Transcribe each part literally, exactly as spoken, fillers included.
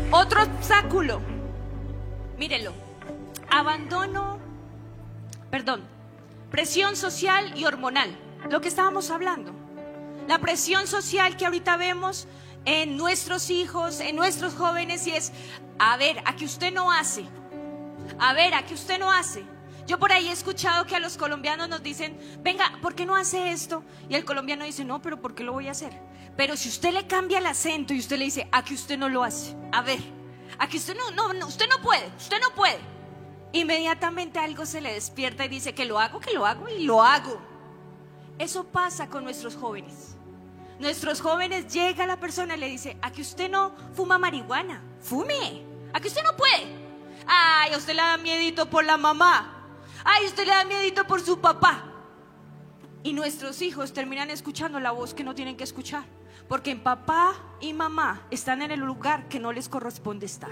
Otro obstáculo, mírenlo, abandono, perdón, presión social y hormonal, lo que estábamos hablando. La presión social que ahorita vemos en nuestros hijos, en nuestros jóvenes, y es, a ver, ¿a qué usted no hace? A ver, ¿a qué usted no hace? Yo por ahí he escuchado que a los colombianos nos dicen, venga, ¿por qué no hace esto? Y el colombiano dice, no, pero ¿por qué lo voy a hacer? Pero si usted le cambia el acento y usted le dice, ¿a qué usted no lo hace? A ver, ¿a qué usted no, no, no, usted no puede, usted no puede? Inmediatamente algo se le despierta y dice, que lo hago, que lo hago y lo hago. Eso pasa con nuestros jóvenes. Nuestros jóvenes, llega la persona y le dice, ¿a que usted no fuma marihuana? Fume. ¿A que usted no puede? Ay, a usted le da miedito por la mamá. Ay, a usted le da miedito por su papá. Y nuestros hijos terminan escuchando la voz que no tienen que escuchar, porque en papá y mamá están en el lugar que no les corresponde estar.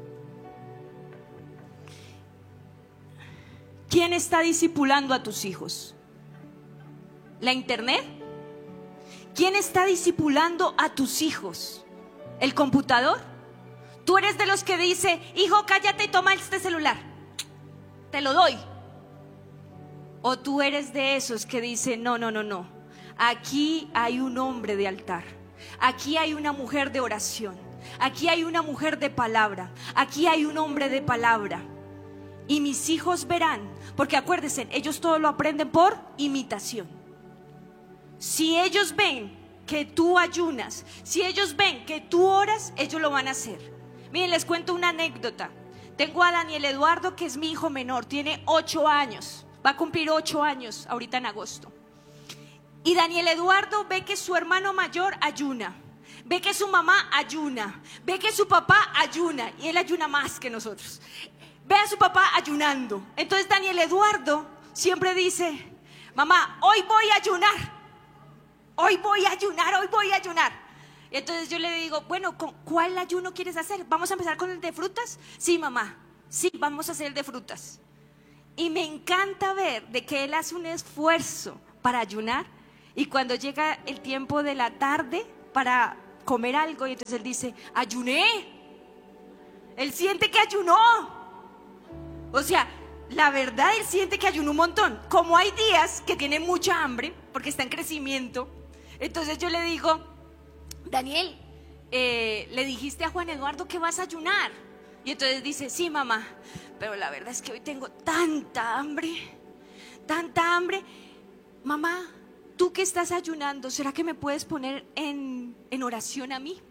¿Quién está discipulando a tus hijos? ¿La internet? ¿Quién está discipulando a tus hijos? ¿El computador? Tú eres de los que dice, hijo, cállate y toma este celular, te lo doy. O tú eres de esos que dice, no, no, no, no, aquí hay un hombre de altar, aquí hay una mujer de oración, aquí hay una mujer de palabra, aquí hay un hombre de palabra. Y mis hijos verán, porque acuérdense, ellos todo lo aprenden por imitación. Si ellos ven que tú ayunas, si ellos ven que tú oras, ellos lo van a hacer. Miren, les cuento una anécdota. Tengo a Daniel Eduardo, que es mi hijo menor, tiene ocho años, va a cumplir ocho años ahorita en agosto. Y Daniel Eduardo ve que su hermano mayor ayuna, ve que su mamá ayuna, ve que su papá ayuna, y él ayuna más que nosotros. Ve a su papá ayunando. Entonces Daniel Eduardo siempre dice, mamá, hoy voy a ayunar. Hoy voy a ayunar, hoy voy a ayunar. Y entonces yo le digo, bueno, ¿cuál ayuno quieres hacer? ¿Vamos a empezar con el de frutas? Sí, mamá, sí, vamos a hacer el de frutas. Y me encanta ver de que él hace un esfuerzo para ayunar, y cuando llega el tiempo de la tarde para comer algo, y entonces él dice, ayuné. Él siente que ayunó. O sea, la verdad, él siente que ayunó un montón. Como hay días que tiene mucha hambre porque está en crecimiento, entonces yo le digo, Daniel, eh, ¿le dijiste a Juan Eduardo que vas a ayunar? Y entonces dice, sí, mamá, pero la verdad es que hoy tengo tanta hambre, tanta hambre. Mamá, tú que estás ayunando, ¿será que me puedes poner en, en oración a mí?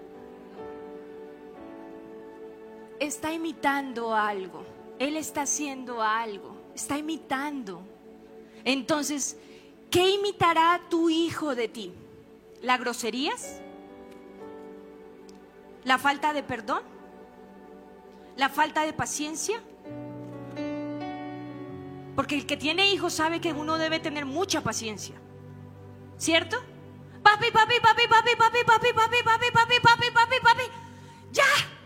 Está imitando algo, él está haciendo algo, está imitando. Entonces, ¿qué imitará tu hijo de ti? ¿Las groserías? ¿La falta de perdón? ¿La falta de paciencia? Porque el que tiene hijos sabe que uno debe tener mucha paciencia, ¿cierto? Papi, papi, papi, papi, papi, papi, papi, papi, papi, papi, papi, papi, ¡ya!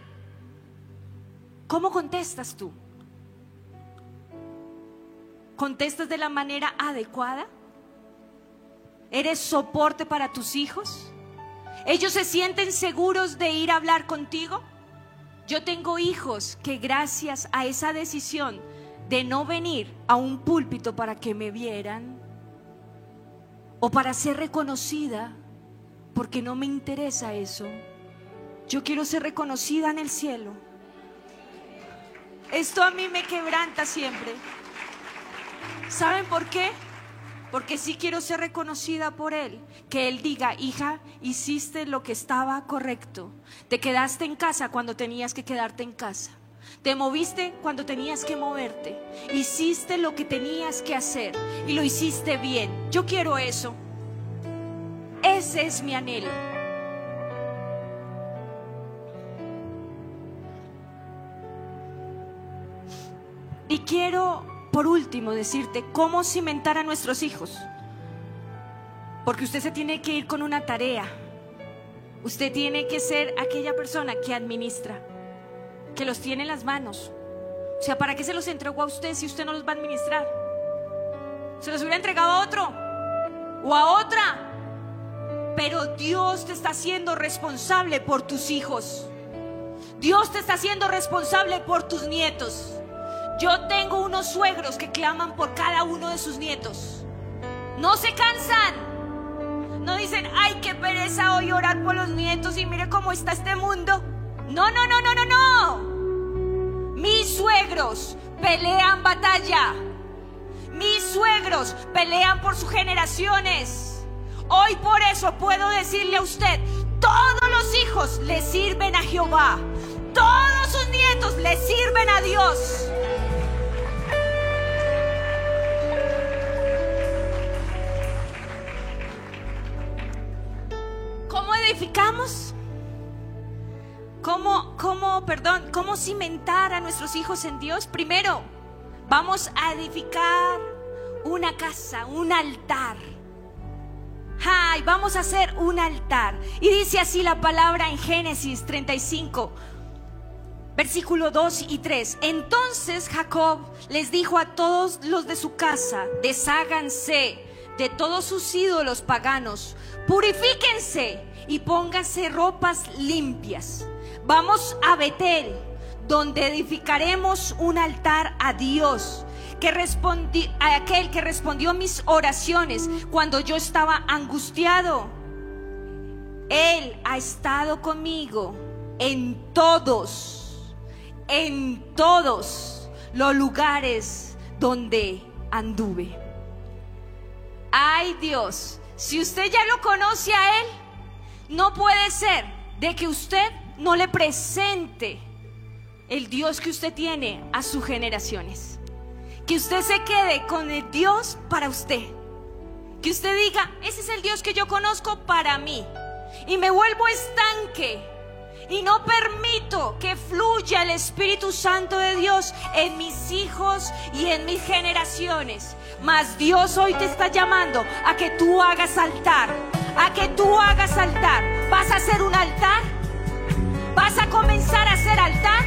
¿Cómo contestas tú? ¿Contestas de la manera adecuada? ¿Eres soporte para tus hijos? ¿Ellos se sienten seguros de ir a hablar contigo? Yo tengo hijos que gracias a esa decisión de no venir a un púlpito para que me vieran o para ser reconocida, porque no me interesa eso. Yo quiero ser reconocida en el cielo. Esto a mí me quebranta siempre. ¿Saben por qué? Porque sí quiero ser reconocida por Él. Que Él diga, hija, hiciste lo que estaba correcto. Te quedaste en casa cuando tenías que quedarte en casa. Te moviste cuando tenías que moverte. Hiciste lo que tenías que hacer y lo hiciste bien. Yo quiero eso. Ese es mi anhelo. Y quiero, por último, decirte cómo cimentar a nuestros hijos. Porque usted se tiene que ir con una tarea. Usted tiene que ser aquella persona que administra, que los tiene en las manos. O sea, ¿para qué se los entregó a usted si usted no los va a administrar? Se los hubiera entregado a otro o a otra. Pero Dios te está haciendo responsable por tus hijos. Dios te está haciendo responsable por tus nietos. Yo tengo unos suegros que claman por cada uno de sus nietos. No se cansan. No dicen, ay, qué pereza hoy orar por los nietos y mire cómo está este mundo. No, no, no, no, no, no. Mis suegros pelean batalla. Mis suegros pelean por sus generaciones. Hoy por eso puedo decirle a usted, todos los hijos le sirven a Jehová. Todos sus nietos le sirven a Dios. ¿Cómo edificamos? ¿Cómo, cómo, perdón, cómo cimentar a nuestros hijos en Dios? Primero, vamos a edificar una casa, un altar. Ay, vamos a hacer un altar. Y dice así la palabra en Génesis treinta y cinco, versículo dos y tres. Entonces Jacob les dijo a todos los de su casa: desháganse de todos sus ídolos paganos, purifíquense y pónganse ropas limpias. Vamos a Betel, donde edificaremos un altar a Dios, que respondí, a aquel que respondió mis oraciones cuando yo estaba angustiado. Él ha estado conmigo en todos, en todos los lugares donde anduve. Ay, Dios, si usted ya lo conoce a Él, no puede ser de que usted no le presente el Dios que usted tiene a sus generaciones. Que usted se quede con el Dios para usted. Que usted diga, ese es el Dios que yo conozco para mí. Y me vuelvo estanque y no permito que fluya el Espíritu Santo de Dios en mis hijos y en mis generaciones. Mas Dios hoy te está llamando a que tú hagas altar, a que tú hagas altar. ¿Vas a hacer un altar? ¿Vas a comenzar a hacer altar?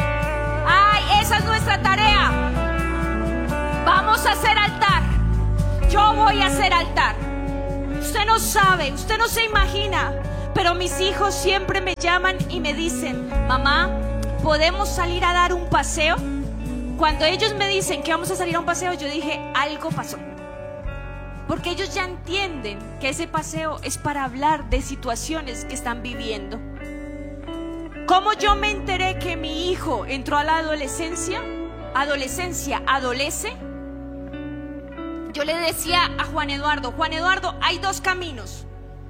Ay, esa es nuestra tarea. Vamos a hacer altar. Yo voy a hacer altar. Usted no sabe, usted no se imagina, pero mis hijos siempre me llaman y me dicen: mamá, ¿podemos salir a dar un paseo? Cuando ellos me dicen que vamos a salir a un paseo, yo dije, algo pasó. Porque ellos ya entienden que ese paseo es para hablar de situaciones que están viviendo. ¿Cómo yo me enteré que mi hijo entró a la adolescencia? Adolescencia, adolece. Yo le decía a Juan Eduardo, Juan Eduardo, hay dos caminos: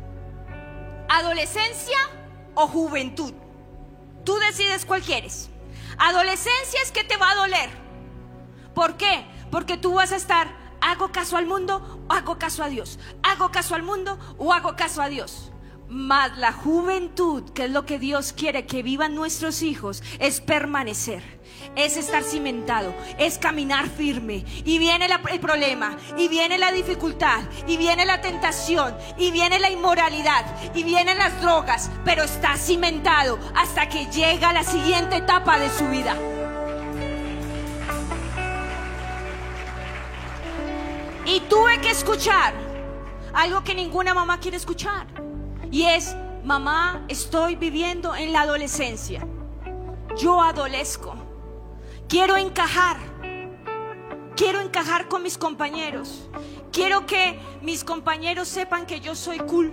adolescencia o juventud. Tú decides cuál quieres. Adolescencia es que te va a doler. ¿Por qué? Porque tú vas a estar, ¿hago caso al mundo o hago caso a Dios? ¿Hago caso al mundo o hago caso a Dios? Mas la juventud, que es lo que Dios quiere que vivan nuestros hijos, es permanecer, es estar cimentado, es caminar firme. Y viene la, el problema, y viene la dificultad, y viene la tentación, y viene la inmoralidad, y vienen las drogas, pero está cimentado hasta que llega la siguiente etapa de su vida. Y tuve que escuchar algo que ninguna mamá quiere escuchar. Y es: mamá, estoy viviendo en la adolescencia. Yo adolezco. Quiero encajar. Quiero encajar con mis compañeros. Quiero que mis compañeros sepan que yo soy cool.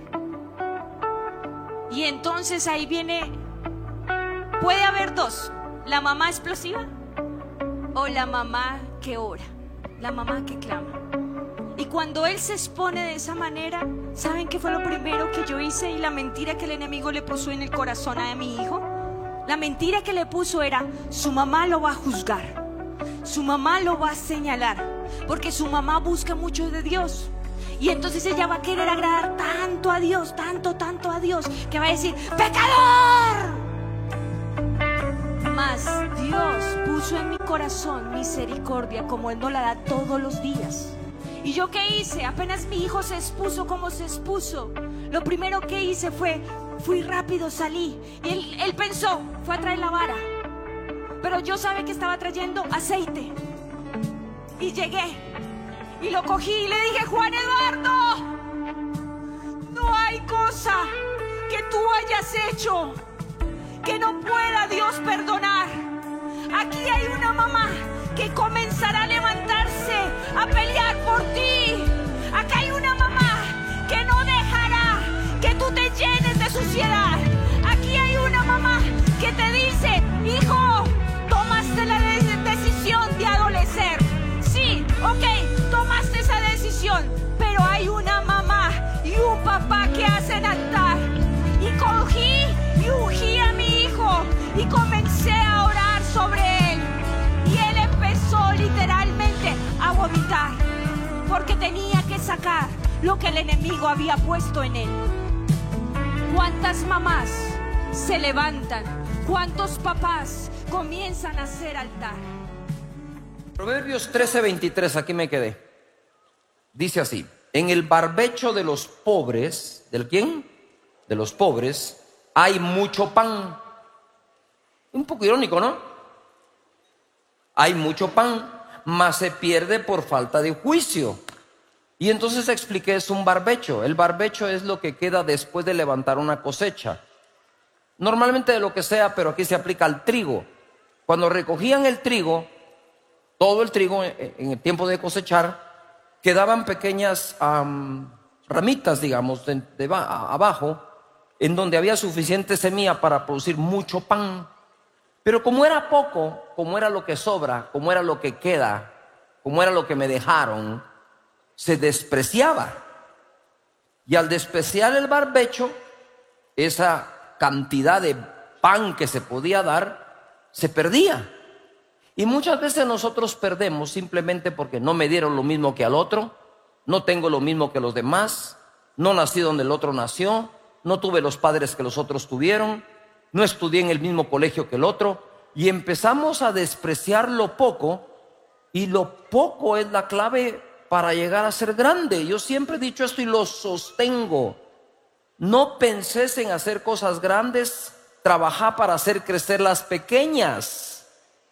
Y entonces ahí viene, puede haber dos: la mamá explosiva o la mamá que ora, la mamá que clama. Y cuando él se expone de esa manera, ¿saben qué fue lo primero que yo hice? Y la mentira que el enemigo le puso en el corazón a mi hijo, la mentira que le puso era: su mamá lo va a juzgar, su mamá lo va a señalar, porque su mamá busca mucho de Dios. Y entonces ella va a querer agradar tanto a Dios, tanto, tanto a Dios, que va a decir: ¡pecador! Mas Dios puso en mi corazón misericordia, como Él nos la da todos los días. ¿Y yo qué hice? Apenas mi hijo se expuso como se expuso, lo primero que hice fue, fui rápido, salí. Y él, él pensó, fue a traer la vara. Pero yo sabía que estaba trayendo aceite. Y llegué, y lo cogí y le dije: Juan Eduardo, no hay cosa que tú hayas hecho que no pueda Dios perdonar. Aquí hay una mamá que comenzará a levantarse, a pelear por ti. Acá hay una mamá que no dejará que tú te llenes de suciedad. Aquí hay una mamá que te dice: hijo, tomaste la de- decisión de adolecer. Sí, ok, tomaste esa decisión, pero hay una mamá y un papá que hacen altar. Y cogí y ungí a mi hijo y comencé a orar sobre él. Y él empezó literalmente a vomitar, porque tenía que sacar lo que el enemigo había puesto en él. ¿Cuántas mamás se levantan? ¿Cuántos papás comienzan a hacer altar? Proverbios trece veintitrés, aquí me quedé. Dice así: en el barbecho de los pobres, ¿del quién? De los pobres, hay mucho pan. Un poco irónico, ¿no? Hay mucho pan, mas se pierde por falta de juicio. Y entonces expliqué, es un barbecho. El barbecho es lo que queda después de levantar una cosecha. Normalmente de lo que sea, pero aquí se aplica al trigo. Cuando recogían el trigo, todo el trigo en el tiempo de cosechar, quedaban pequeñas um, ramitas, digamos, de, de, de abajo, en donde había suficiente semilla para producir mucho pan. Pero como era poco, como era lo que sobra, como era lo que queda, como era lo que me dejaron, se despreciaba. Y al despreciar el barbecho, esa cantidad de pan que se podía dar, se perdía. Y muchas veces nosotros perdemos simplemente porque no me dieron lo mismo que al otro, no tengo lo mismo que los demás, no nací donde el otro nació, no tuve los padres que los otros tuvieron, no estudié en el mismo colegio que el otro, y empezamos a despreciar lo poco, y lo poco es la clave para llegar a ser grande. Yo siempre he dicho esto y lo sostengo: no penses en hacer cosas grandes, trabaja para hacer crecer las pequeñas.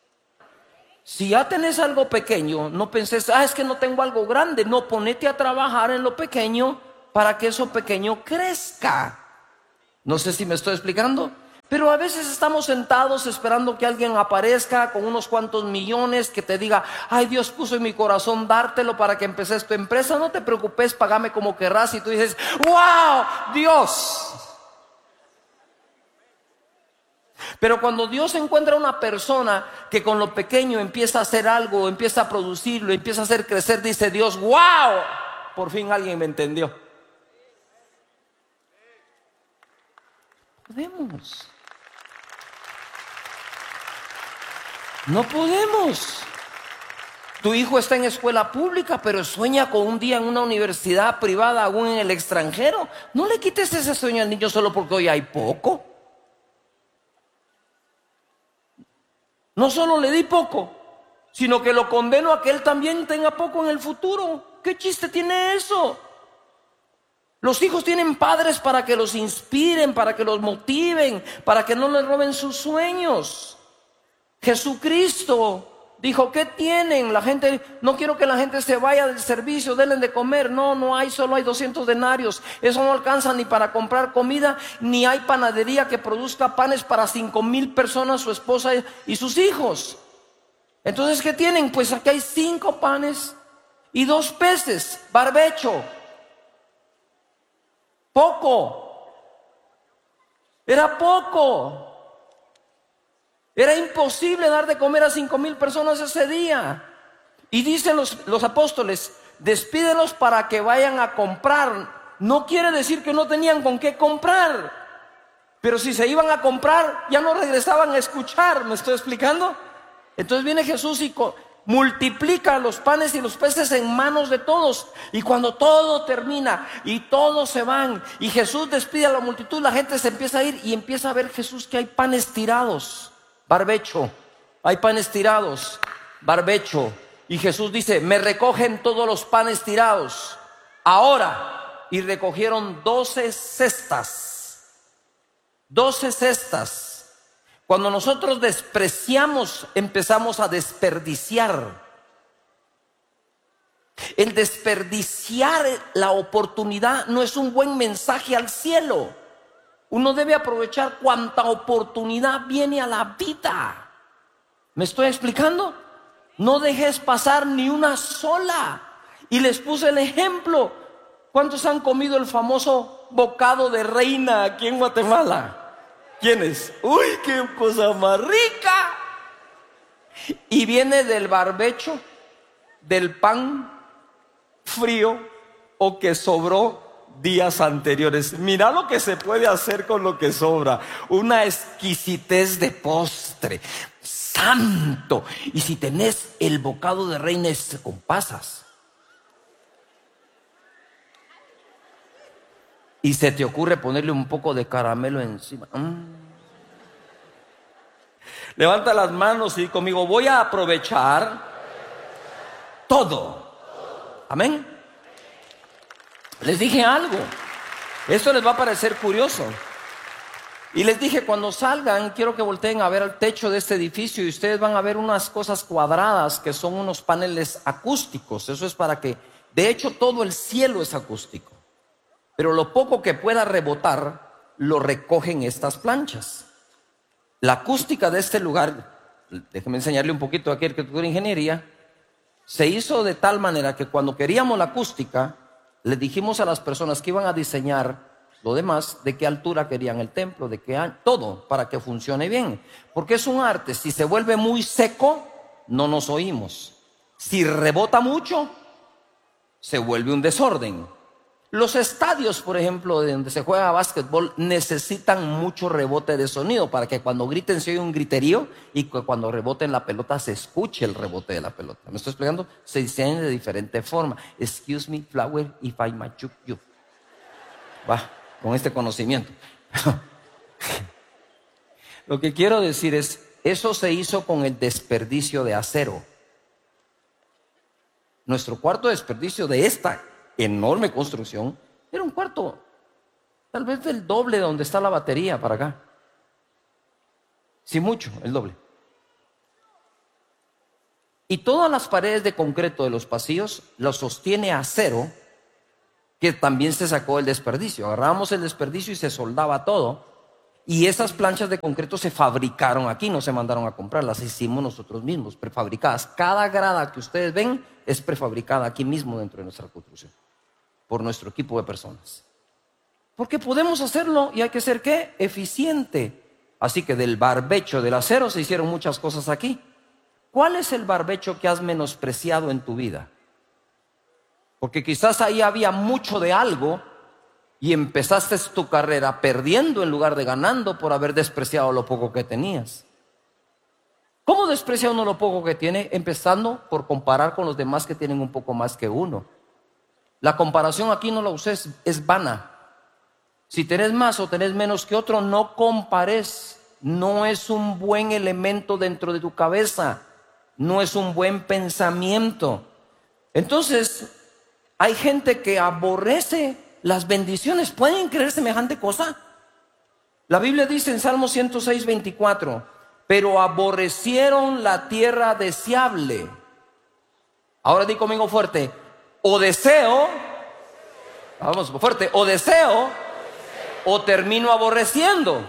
Si ya tenés algo pequeño, no penses: ah, es que no tengo algo grande. No, ponete a trabajar en lo pequeño para que eso pequeño crezca. No sé si me estoy explicando, pero a veces estamos sentados esperando que alguien aparezca con unos cuantos millones, que te diga: ay, Dios puso en mi corazón dártelo para que empeces tu empresa. No te preocupes, págame como querrás. Y tú dices: wow, Dios. Pero cuando Dios encuentra una persona que con lo pequeño empieza a hacer algo, empieza a producirlo, empieza a hacer crecer, dice Dios: wow, por fin alguien me entendió. Podemos. No podemos. Tu hijo está en escuela pública, pero sueña con un día en una universidad privada, aún en el extranjero. No le quites ese sueño al niño solo porque hoy hay poco. No solo le di poco, sino que lo condeno a que él también tenga poco en el futuro. ¿Qué chiste tiene eso? Los hijos tienen padres para que los inspiren, para que los motiven, para que no les roben sus sueños. Jesucristo dijo: ¿qué tienen? La gente, no quiero que la gente se vaya del servicio, denle de comer. No, no hay, solo hay doscientos denarios. Eso no alcanza ni para comprar comida, ni hay panadería que produzca panes para cinco mil personas, su esposa y sus hijos. Entonces, ¿qué tienen? Pues aquí hay cinco panes y dos peces, barbecho. Poco. Era poco. Era imposible dar de comer a cinco mil personas ese día. Y dicen los, los apóstoles: despídelos para que vayan a comprar. No quiere decir que no tenían con qué comprar, pero si se iban a comprar, ya no regresaban a escuchar. ¿Me estoy explicando? Entonces viene Jesús y multiplica los panes y los peces en manos de todos. Y cuando todo termina y todos se van y Jesús despide a la multitud, la gente se empieza a ir y empieza a ver Jesús que hay panes tirados. Barbecho, hay panes tirados, barbecho. Y Jesús dice: me recogen todos los panes tirados ahora. Y recogieron doce cestas. Doce cestas. Cuando nosotros despreciamos, empezamos a desperdiciar. El desperdiciar la oportunidad no es un buen mensaje al cielo. Uno debe aprovechar cuanta oportunidad viene a la vida. ¿Me estoy explicando? No dejes pasar ni una sola. Y les puse el ejemplo. ¿Cuántos han comido el famoso bocado de reina aquí en Guatemala? ¿Quiénes? ¡Uy, qué cosa más rica! Y viene del barbecho, del pan frío o que sobró días anteriores. Mira lo que se puede hacer con lo que sobra. Una exquisitez de postre. Santo. Y si tenés el bocado de reina es con pasas. Y se te ocurre ponerle un poco de caramelo encima. Mm. Levanta las manos y conmigo, voy a aprovechar todo. Amén. Les dije algo. Esto les va a parecer curioso. Y les dije, cuando salgan, quiero que volteen a ver al techo de este edificio y ustedes van a ver unas cosas cuadradas que son unos paneles acústicos. Eso es para que, de hecho, todo el cielo es acústico. Pero lo poco que pueda rebotar, lo recogen estas planchas. La acústica de este lugar, déjeme enseñarle un poquito aquí arquitectura e ingeniería, se hizo de tal manera que cuando queríamos la acústica, le dijimos a las personas que iban a diseñar lo demás, de qué altura querían el templo, de qué año, todo, para que funcione bien. Porque es un arte, si se vuelve muy seco, no nos oímos. Si rebota mucho, se vuelve un desorden. Los estadios, por ejemplo, donde se juega básquetbol, necesitan mucho rebote de sonido para que cuando griten se oiga un griterío y que cuando reboten la pelota se escuche el rebote de la pelota. ¿Me estoy explicando? Se diseñan de diferente forma. Excuse me, flower, if I machuc you. Va, con este conocimiento. Lo que quiero decir es, eso se hizo con el desperdicio de acero. Nuestro cuarto desperdicio de esta enorme construcción era un cuarto tal vez del doble de donde está la batería para acá, sí, mucho, el doble. Y todas las paredes de concreto de los pasillos los sostiene acero, que también se sacó el desperdicio. Agarrábamos el desperdicio y se soldaba todo. Y esas planchas de concreto se fabricaron aquí, no se mandaron a comprar, las hicimos nosotros mismos, prefabricadas. Cada grada que ustedes ven es prefabricada aquí mismo dentro de nuestra construcción, por nuestro equipo de personas. Porque podemos hacerlo y hay que ser, ¿qué? Eficiente. Así que del barbecho del acero se hicieron muchas cosas aquí. ¿Cuál es el barbecho que has menospreciado en tu vida? Porque quizás ahí había mucho de algo y empezaste tu carrera perdiendo en lugar de ganando por haber despreciado lo poco que tenías. ¿Cómo desprecia uno lo poco que tiene? Empezando por comparar con los demás que tienen un poco más que uno. La comparación aquí no la uses, es vana. Si tenés más o tenés menos que otro, no compares. No es un buen elemento dentro de tu cabeza. No es un buen pensamiento. Entonces, hay gente que aborrece las bendiciones. ¿Pueden creer semejante cosa? La Biblia dice en Salmo ciento seis, veinticuatro, pero aborrecieron la tierra deseable. Ahora di conmigo fuerte, o deseo, vamos fuerte, o deseo, o termino aborreciendo.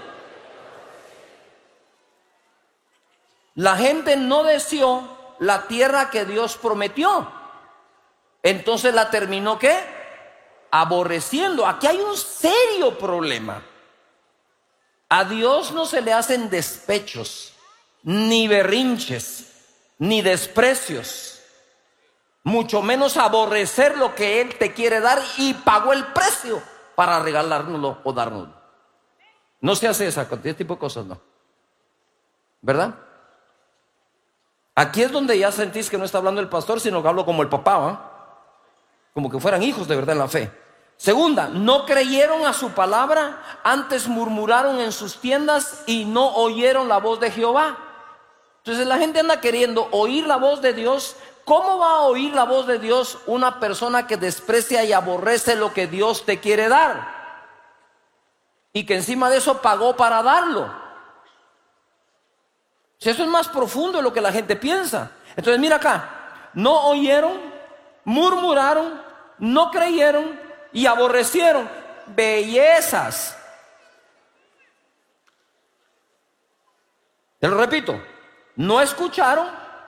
La gente no deseó la tierra que Dios prometió. Entonces la terminó, ¿qué? Aborreciendo. Aquí hay un serio problema. A Dios no se le hacen despechos, ni berrinches, ni desprecios, mucho menos aborrecer lo que Él te quiere dar y pagó el precio para regalárnoslo o dárnoslo. No se hace esa cantidad de tipo de cosas, no. ¿Verdad? Aquí es donde ya sentís que no está hablando el pastor, sino que hablo como el papá, ¿eh? Como que fueran hijos de verdad en la fe. Segunda, no creyeron a su palabra, antes murmuraron en sus tiendas y no oyeron la voz de Jehová. Entonces la gente anda queriendo oír la voz de Dios. ¿Cómo va a oír la voz de Dios una persona que desprecia y aborrece lo que Dios te quiere dar? Y que encima de eso pagó para darlo. Si eso es más profundo de lo que la gente piensa. Entonces mira acá, no oyeron, murmuraron, no creyeron y aborrecieron bellezas. Te lo repito, no escucharon,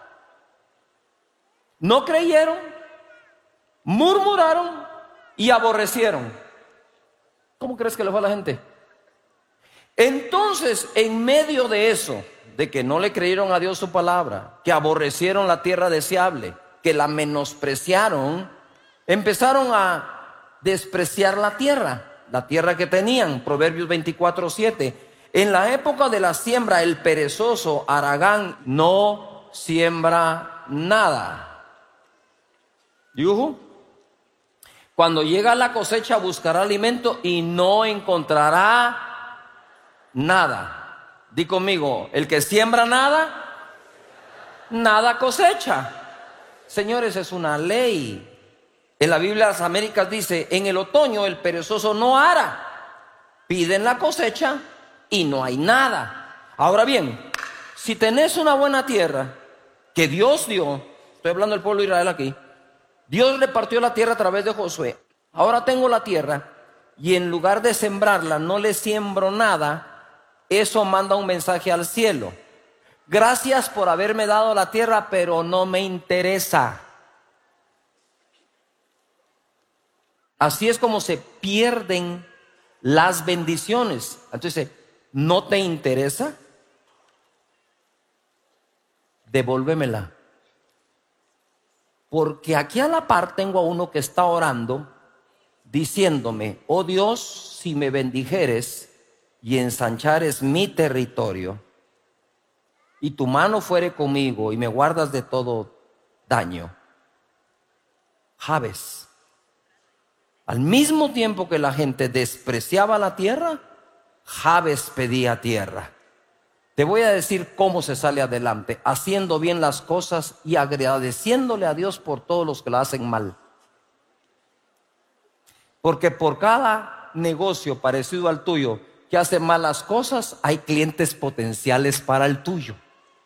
no creyeron, murmuraron y aborrecieron. ¿Cómo crees que le fue a la gente? Entonces, en medio de eso, de que no le creyeron a Dios su palabra, que aborrecieron la tierra deseable, que la menospreciaron, empezaron a despreciar la tierra, la tierra que tenían. Proverbios veinticuatro siete. En la época de la siembra, el perezoso haragán no siembra nada. ¿Yuhu? Cuando llega la cosecha buscará alimento y no encontrará nada. Di conmigo, el que siembra nada, nada cosecha. Señores, es una ley. En la Biblia de las Américas dice, en el otoño el perezoso no ara. Piden la cosecha y no hay nada. Ahora bien, si tenés una buena tierra que Dios dio, estoy hablando del pueblo de Israel aquí, Dios repartió la tierra a través de Josué. Ahora tengo la tierra y en lugar de sembrarla no le siembro nada. Eso manda un mensaje al cielo. Gracias por haberme dado la tierra, pero no me interesa. Así es como se pierden las bendiciones. Entonces, ¿no te interesa? Devuélvemela. Porque aquí a la par tengo a uno que está orando, diciéndome, oh Dios, si me bendijeres y ensanchares mi territorio, y tu mano fuere conmigo y me guardas de todo daño. Jabes, al mismo tiempo que la gente despreciaba la tierra, Jabes pedía tierra. Te voy a decir cómo se sale adelante: haciendo bien las cosas y agradeciéndole a Dios por todos los que la hacen mal. Porque por cada negocio parecido al tuyo que hace malas cosas, hay clientes potenciales para el tuyo.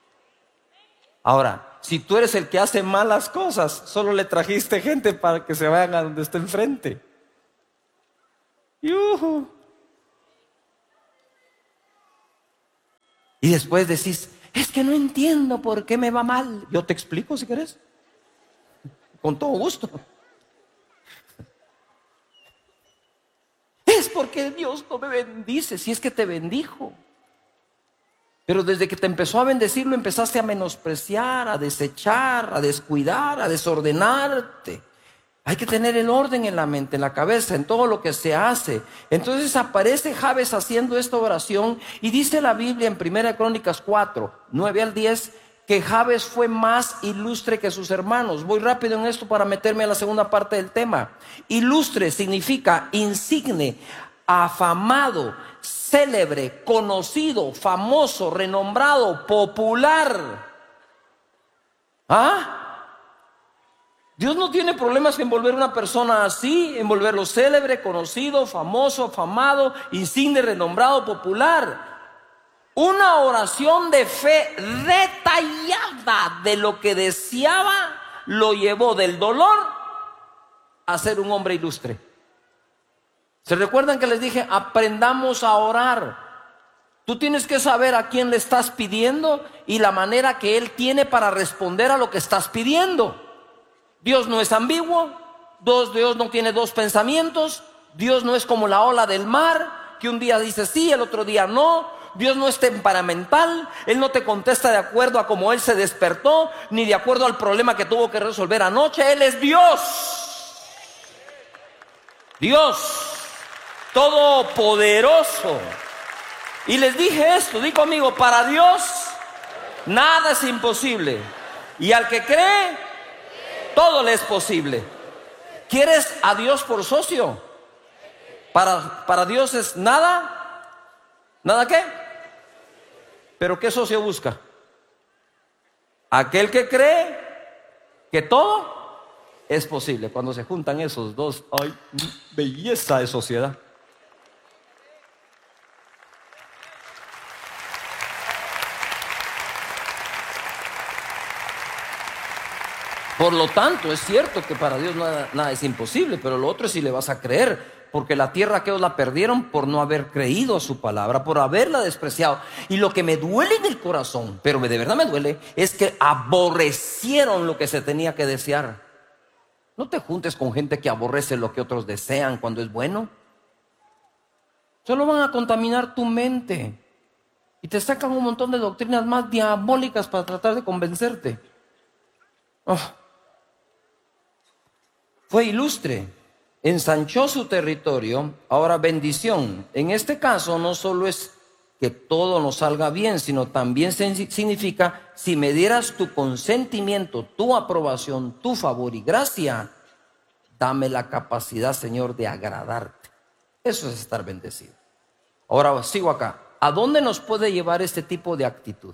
Ahora, si tú eres el que hace malas cosas, solo le trajiste gente para que se vayan a donde está enfrente. ¡Yuhu! Y después decís, es que no entiendo por qué me va mal. Yo te explico si querés, con todo gusto. Es porque Dios no me bendice, si es que te bendijo. Pero desde que te empezó a bendecir, lo empezaste a menospreciar, a desechar, a descuidar, a desordenarte. Hay que tener el orden en la mente, en la cabeza, en todo lo que se hace. Entonces aparece Jabes haciendo esta oración y dice la Biblia en Primera Crónicas cuatro, nueve al diez, que Jabes fue más ilustre que sus hermanos. Voy rápido en esto para meterme a la segunda parte del tema. Ilustre significa insigne, afamado, célebre, conocido, famoso, renombrado, popular. ¿Ah? Dios no tiene problemas en volver a una persona así, en volverlo célebre, conocido, famoso, afamado, insigne, renombrado, popular. Una oración de fe detallada de lo que deseaba lo llevó del dolor a ser un hombre ilustre. ¿Se recuerdan que les dije, aprendamos a orar? Tú tienes que saber a quién le estás pidiendo y la manera que Él tiene para responder a lo que estás pidiendo. Dios no es ambiguo, Dios no tiene dos pensamientos, Dios no es como la ola del mar, que un día dice sí, el otro día no. Dios no es temperamental, Él no te contesta de acuerdo a cómo Él se despertó, ni de acuerdo al problema que tuvo que resolver anoche. Él es Dios, Dios todopoderoso. Y les dije esto, di conmigo, para Dios nada es imposible, y al que cree, todo le es posible. ¿Quieres a Dios por socio? Para, para Dios es nada. ¿Nada qué? ¿Pero qué socio busca? Aquel que cree que todo es posible. Cuando se juntan esos dos, ¡ay, belleza de sociedad! Por lo tanto, es cierto que para Dios nada, nada es imposible, pero lo otro es si le vas a creer. porque la tierra que ellos la perdieron por no haber creído a su palabra, por haberla despreciado. Y lo que me duele en el corazón, pero de verdad me duele, es que aborrecieron lo que se tenía que desear. No te juntes con gente que aborrece lo que otros desean cuando es bueno. Solo van a contaminar tu mente y te sacan un montón de doctrinas más diabólicas para tratar de convencerte. Oh. Fue ilustre, ensanchó su territorio. Ahora, bendición. En este caso no solo es que todo nos salga bien, sino también significa: si me dieras tu consentimiento, tu aprobación, tu favor y gracia, dame la capacidad, Señor, de agradarte. Eso es estar bendecido. Ahora sigo acá. ¿A dónde nos puede llevar este tipo de actitud?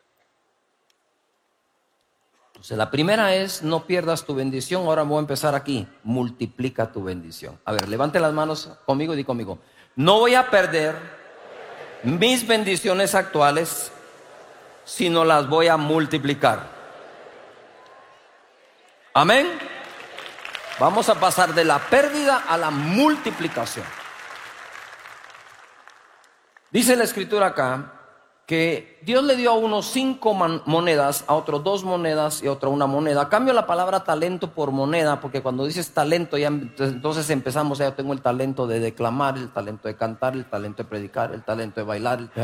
Entonces, la primera es: no pierdas tu bendición. Ahora voy a empezar aquí. Multiplica tu bendición. A ver, levante las manos conmigo y di conmigo: no voy a perder mis bendiciones actuales, sino las voy a multiplicar. Amén. Vamos a pasar de la pérdida a la multiplicación. Dice la escritura acá que Dios le dio a unos cinco monedas, a otros dos monedas y a otro una moneda. Cambio la palabra talento por moneda, porque cuando dices talento, ya entonces empezamos: ya tengo el talento de declamar, el talento de cantar, el talento de predicar, el talento de bailar. El...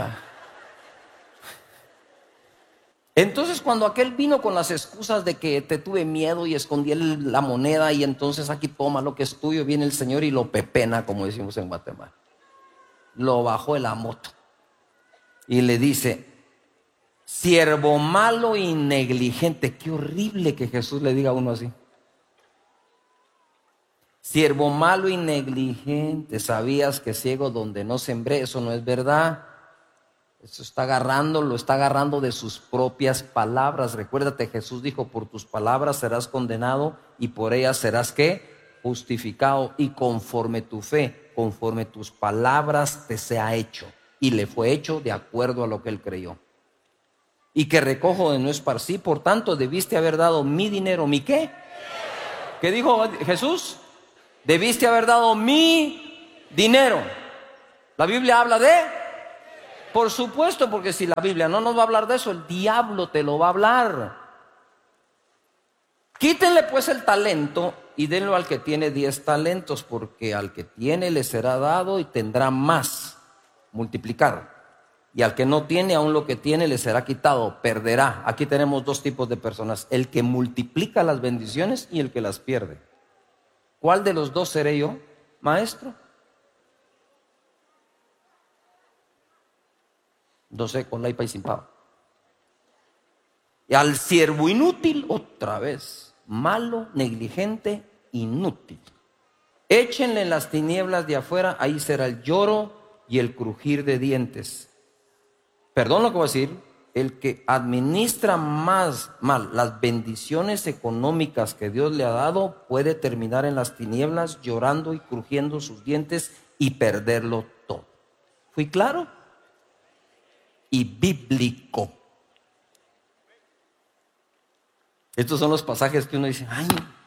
Entonces, cuando aquel vino con las excusas de que te tuve miedo y escondí la moneda, y entonces aquí toma lo que es tuyo, viene el Señor y lo pepena, como decimos en Guatemala. Lo bajó de la moto y le dice: siervo malo y negligente. Qué horrible que Jesús le diga a uno así. Siervo malo y negligente, sabías que ciego donde no sembré. Eso no es verdad. Eso está agarrando, lo está agarrando de sus propias palabras. Recuérdate, Jesús dijo: por tus palabras serás condenado y por ellas serás ¿qué? Justificado. Y conforme tu fe, conforme tus palabras te sea hecho. Y le fue hecho de acuerdo a lo que él creyó. Y que recojo de no esparcí, por tanto debiste haber dado mi dinero. ¿Mi qué? ¿Qué dijo Jesús? Debiste haber dado mi dinero. La Biblia habla de... Por supuesto, porque si la Biblia no nos va a hablar de eso, el diablo te lo va a hablar. Quítenle pues el talento y denlo al que tiene diez talentos, porque al que tiene le será dado y tendrá más, multiplicado. Y al que no tiene, aún lo que tiene le será quitado, perderá. Aquí tenemos dos tipos de personas: el que multiplica las bendiciones y el que las pierde. ¿Cuál de los dos seré yo, maestro? No sé, con la ipa y sin pavo. Y al siervo inútil, otra vez, malo, negligente, inútil. Échenle en las tinieblas de afuera, ahí será el lloro y el crujir de dientes. Perdón lo que voy a decir: el que administra más mal las bendiciones económicas que Dios le ha dado puede terminar en las tinieblas llorando y crujiendo sus dientes y perderlo todo. ¿Fui claro? Y bíblico. Estos son los pasajes que uno dice: ay,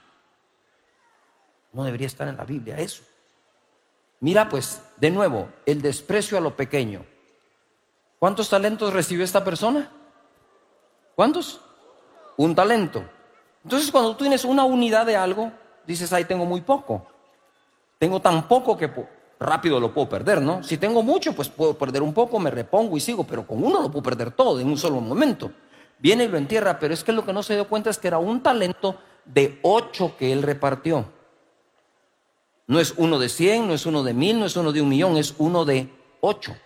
no debería estar en la Biblia eso. Mira pues, de nuevo, el desprecio a lo pequeño. ¿Cuántos talentos recibió esta persona? ¿Cuántos? Un talento. Entonces, cuando tú tienes una unidad de algo, dices: ay, tengo muy poco. Tengo tan poco que rápido lo puedo perder, ¿no? Si tengo mucho, pues puedo perder un poco, me repongo y sigo, pero con uno lo puedo perder todo en un solo momento. Viene y lo entierra, pero es que lo que no se dio cuenta es que era un talento de ocho que él repartió. No es uno de cien, no es uno de mil, no es uno de un millón, es uno de ocho.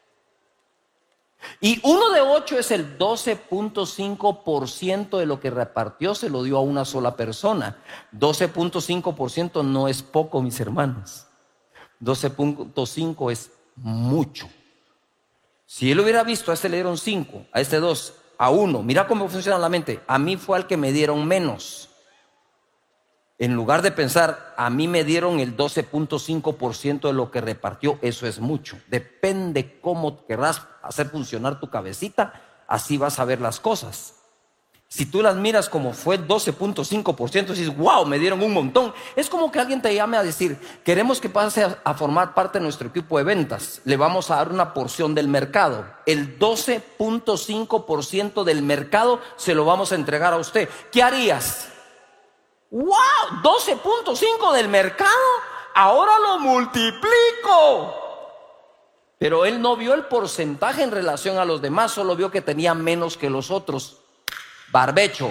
Y uno de ocho es el doce punto cinco por ciento de lo que repartió, se lo dio a una sola persona. doce punto cinco por ciento no es poco, mis hermanos. doce punto cinco es mucho. Si él hubiera visto: a este le dieron cinco, a este dos, a uno. Mira cómo funciona la mente. A mí fue al que me dieron menos. En lugar de pensar: a mí me dieron el doce punto cinco por ciento de lo que repartió, eso es mucho. Depende cómo querrás hacer funcionar tu cabecita, así vas a ver las cosas. Si tú las miras como fue doce punto cinco por ciento, dices, wow, me dieron un montón. Es como que alguien te llame a decir, queremos que pase a, a formar parte de nuestro equipo de ventas. Le vamos a dar una porción del mercado. El doce punto cinco por ciento del mercado se lo vamos a entregar a usted. ¿Qué harías? Wow, doce punto cinco del mercado, ahora lo multiplico. Pero él no vio el porcentaje en relación a los demás, solo vio que tenía menos que los otros. Barbecho.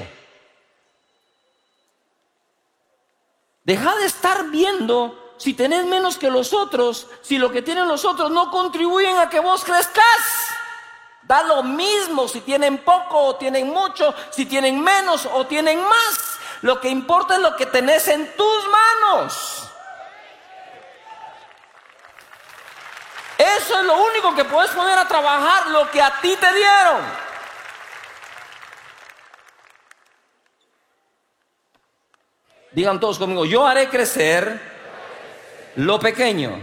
Deja de estar viendo si tenés menos que los otros, si lo que tienen los otros no contribuyen a que vos crezcas. Da lo mismo si tienen poco o tienen mucho, si tienen menos o tienen más. Lo que importa es lo que tenés en tus manos. Eso es lo único que puedes poner a trabajar, lo que a ti te dieron. Digan todos conmigo, yo haré crecer lo pequeño.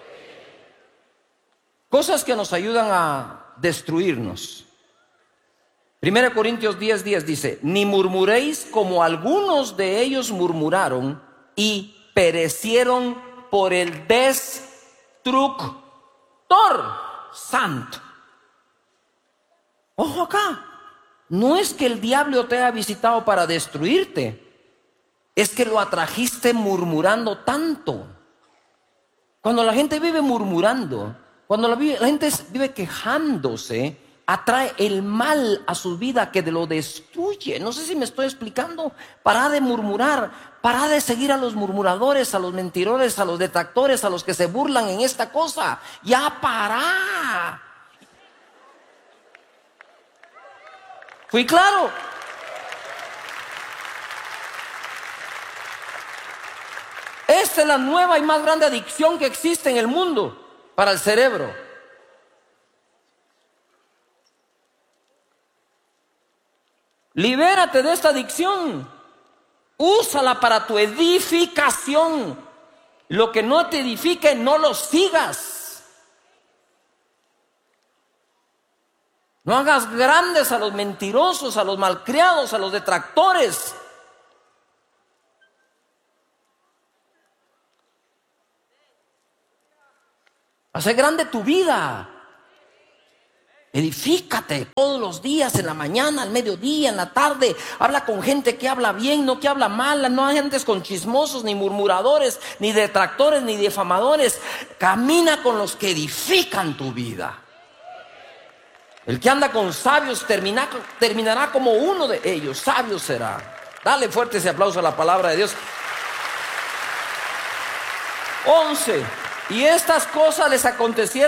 Cosas que nos ayudan a destruirnos. Primera Corintios diez, diez dice, ni murmuréis como algunos de ellos murmuraron y perecieron por el destructor santo. Ojo acá, no es que el diablo te haya visitado para destruirte. Es que lo atrajiste murmurando tanto. Cuando la gente vive murmurando, cuando la, vive, la gente vive quejándose, atrae el mal a su vida que lo destruye. No sé si me estoy explicando. Para de murmurar, para de seguir a los murmuradores, a los mentirosos, a los detractores, a los que se burlan en esta cosa. Ya para. ¿Fui claro? Esta es la nueva y más grande adicción que existe en el mundo para el cerebro. Libérate de esta adicción. Úsala para tu edificación. Lo que no te edifique, no lo sigas. No hagas grandes a los mentirosos, a los malcriados, a los detractores. Hace grande tu vida. Edifícate todos los días, en la mañana, al mediodía, en la tarde. Habla con gente que habla bien, no que habla mal. No andes con chismosos, ni murmuradores, ni detractores, ni difamadores. Camina con los que edifican tu vida. El que anda con sabios termina, terminará como uno de ellos. Sabio será. Dale fuerte ese aplauso a la palabra de Dios. Once. Y estas cosas les acontecieron